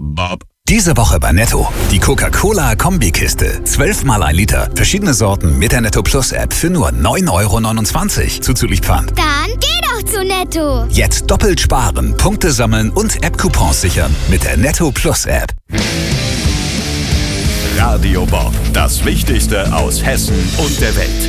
Bob. Diese Woche bei Netto. Die Coca-Cola-Kombikiste. 12 mal 1 Liter. Verschiedene Sorten mit der Netto Plus App für nur 9,29 € zuzüglich Pfand. Dann geh doch zu Netto. Jetzt doppelt sparen, Punkte sammeln und App-Coupons sichern mit der Netto Plus App. Radio Bob. Das Wichtigste aus Hessen und der Welt.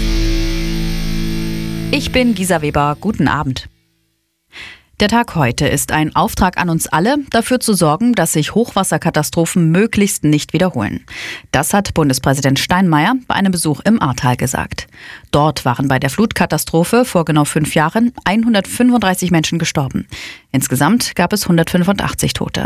Ich bin Gisa Weber. Guten Abend. Der Tag heute ist ein Auftrag an uns alle, dafür zu sorgen, dass sich Hochwasserkatastrophen möglichst nicht wiederholen. Das hat Bundespräsident Steinmeier bei einem Besuch im Ahrtal gesagt. Dort waren bei der Flutkatastrophe vor genau 5 Jahren 135 Menschen gestorben. Insgesamt gab es 185 Tote.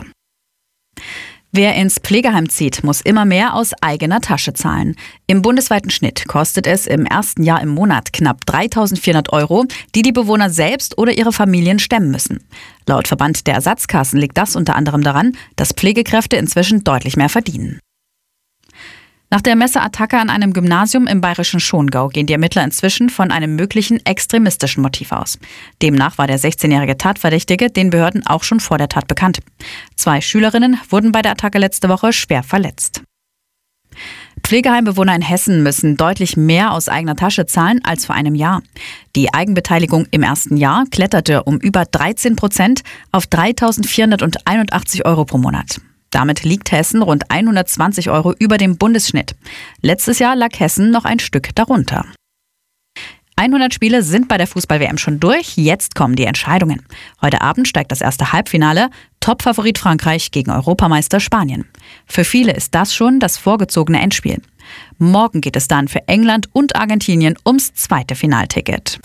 Wer ins Pflegeheim zieht, muss immer mehr aus eigener Tasche zahlen. Im bundesweiten Schnitt kostet es im ersten Jahr im Monat knapp 3.400 €, die die Bewohner selbst oder ihre Familien stemmen müssen. Laut Verband der Ersatzkassen liegt das unter anderem daran, dass Pflegekräfte inzwischen deutlich mehr verdienen. Nach der Messerattacke an einem Gymnasium im bayerischen Schongau gehen die Ermittler inzwischen von einem möglichen extremistischen Motiv aus. Demnach war der 16-jährige Tatverdächtige den Behörden auch schon vor der Tat bekannt. 2 Schülerinnen wurden bei der Attacke letzte Woche schwer verletzt. Pflegeheimbewohner in Hessen müssen deutlich mehr aus eigener Tasche zahlen als vor einem Jahr. Die Eigenbeteiligung im ersten Jahr kletterte um über 13% auf 3.481 € pro Monat. Damit liegt Hessen rund 120 € über dem Bundesschnitt. Letztes Jahr lag Hessen noch ein Stück darunter. 100 Spiele sind bei der Fußball-WM schon durch, jetzt kommen die Entscheidungen. Heute Abend steigt das erste Halbfinale, Topfavorit Frankreich gegen Europameister Spanien. Für viele ist das schon das vorgezogene Endspiel. Morgen geht es dann für England und Argentinien ums zweite Finalticket.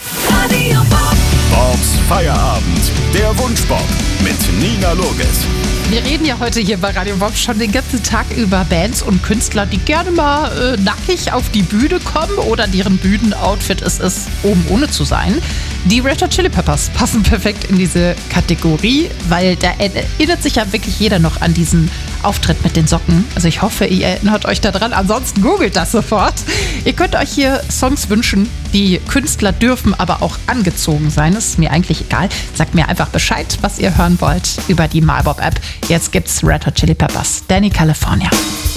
Bobs Feierabend. Der Wunschbob mit Nina Loges. Wir reden ja heute hier bei Radio Bob schon den ganzen Tag über Bands und Künstler, die gerne mal nackig auf die Bühne kommen oder deren Bühnenoutfit es ist, oben ohne zu sein. Die Red Hot Chili Peppers passen perfekt in diese Kategorie, weil da erinnert sich ja wirklich jeder noch an diesen Auftritt mit den Socken. Also ich hoffe, ihr erinnert euch daran. Ansonsten googelt das sofort. Ihr könnt euch hier Songs wünschen. Die Künstler dürfen aber auch angezogen sein. Das ist mir eigentlich egal. Sagt mir einfach Bescheid, was ihr hören wollt über die MyBob-App. Jetzt gibt's Red Hot Chili Peppers. Danny California.